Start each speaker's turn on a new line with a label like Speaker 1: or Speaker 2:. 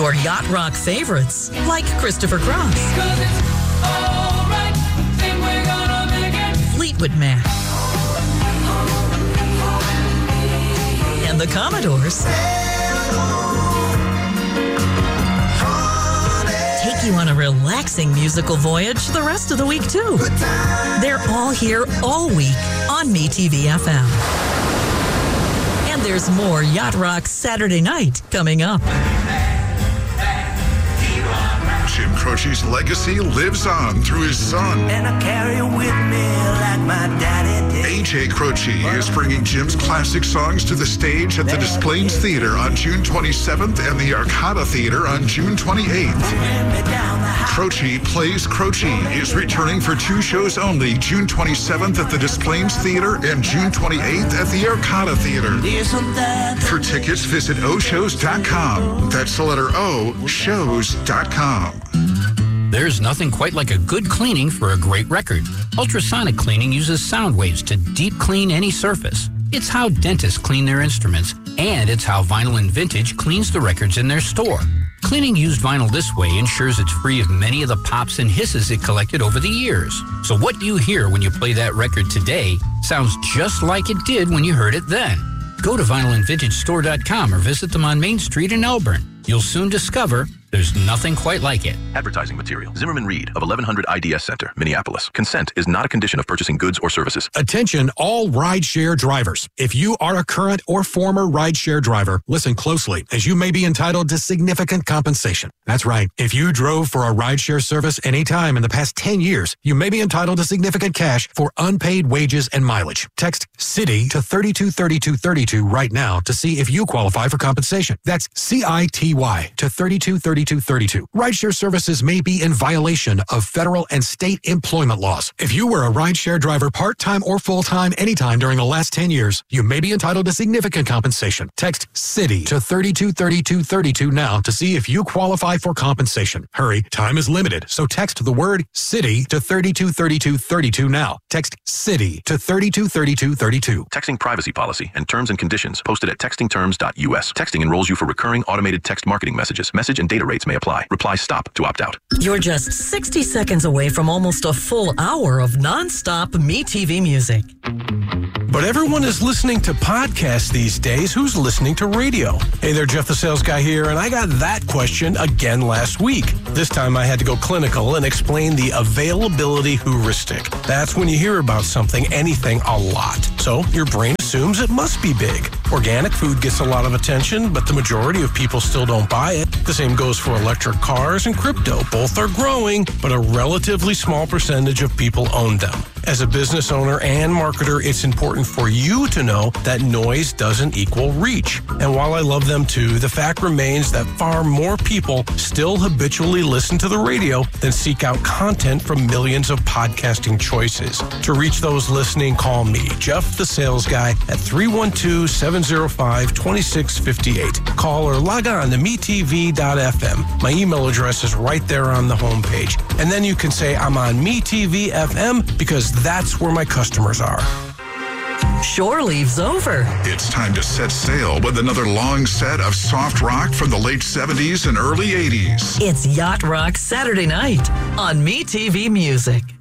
Speaker 1: your yacht rock favorites, like Christopher Cross, Fleetwood Mac, and the Commodores. Take you on a relaxing musical voyage the rest of the week, too. They're all here all week on MeTV FM. And there's more Yacht Rock Saturday Night coming up.
Speaker 2: Jim Croce's legacy lives on through his son.
Speaker 3: And I carry it with me like my daddy did.
Speaker 2: A.J. Croce is bringing Jim's classic songs to the stage at the Des Plaines Theater on June 27th and the Arcada Theater on June 28th. Croce Plays Croce is returning for 2 shows only, June 27th at the Des Plaines Theater and June 28th at the Arcada Theater. For tickets, visit oshows.com. That's the letter O, shows.com.
Speaker 4: There's nothing quite like a good cleaning for a great record. Ultrasonic cleaning uses sound waves to deep clean any surface. It's how dentists clean their instruments, and it's how Vinyl and Vintage cleans the records in their store. Cleaning used vinyl this way ensures it's free of many of the pops and hisses it collected over the years. So what you hear when you play that record today sounds just like it did when you heard it then. Go to vinylandvintagestore.com or visit them on Main Street in Elburn. You'll soon discover there's nothing quite like it.
Speaker 5: Advertising material. Zimmerman Reed of 1100 IDS Center, Minneapolis. Consent is not a condition of purchasing goods or services.
Speaker 6: Attention all rideshare drivers. If you are a current or former rideshare driver, listen closely, as you may be entitled to significant compensation. That's right. If you drove for a rideshare service any time in the past 10 years, you may be entitled to significant cash for unpaid wages and mileage. Text CITY to 323232 right now to see if you qualify for compensation. That's CITY to 323232. Rideshare services may be in violation of federal and state employment laws. If you were a rideshare driver part-time or full-time anytime during the last 10 years, you may be entitled to significant compensation. Text CITY to 323232 now to see if you qualify for compensation. Hurry, time is limited, so text the word CITY to 323232 now. Text CITY to 323232.
Speaker 5: Texting privacy policy and terms and conditions posted at textingterms.us. Texting enrolls you for recurring automated text marketing messages. Message and data rates may apply. Reply STOP to opt out.
Speaker 1: You're just 60 seconds away from almost a full hour of non-stop MeTV music.
Speaker 7: But everyone is listening to podcasts these days. Who's listening to radio? Hey there, Jeff the Sales Guy here, and I got that question again last week. This time I had to go clinical and explain the availability heuristic. That's when you hear about something, anything, a lot. So your brain assumes it must be big. Organic food gets a lot of attention, but the majority of people still don't buy it. The same goes for electric cars and crypto. Both are growing, but a relatively small percentage of people own them. As a business owner and marketer, it's important for you to know that noise doesn't equal reach. And while I love them too, the fact remains that far more people still habitually listen to the radio than seek out content from millions of podcasting choices. To reach those listening, call me, Jeff the Sales Guy, at 312-705-2658. Call or log on to metv.fm. My email address is right there on the homepage. And then you can say I'm on MeTV FM because that's where my customers are.
Speaker 1: Shore leave's over.
Speaker 2: It's time to set sail with another long set of soft rock from the late 70s and early 80s.
Speaker 1: It's Yacht Rock Saturday Night on MeTV Music.